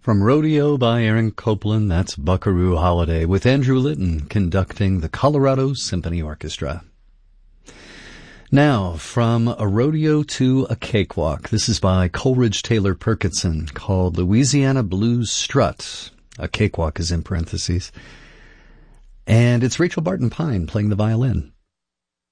From Rodeo by Aaron Copland, that's Buckaroo Holiday, with Andrew Litton conducting the Colorado Symphony Orchestra. Now, from a rodeo to a cakewalk. This is by Coleridge Taylor Perkinson, called Louisiana Blues Strut. A cakewalk is in parentheses. And it's Rachel Barton Pine playing the violin.